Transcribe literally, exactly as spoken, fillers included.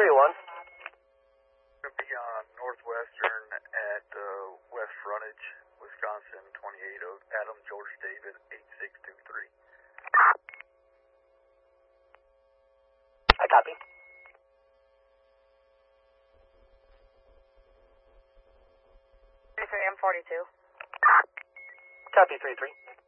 three one. Going to be on Northwestern at uh, West Frontage, Wisconsin, twenty-eight oh, Adam George David, eight six two three. I copy. three three M forty-two. Copy, three three.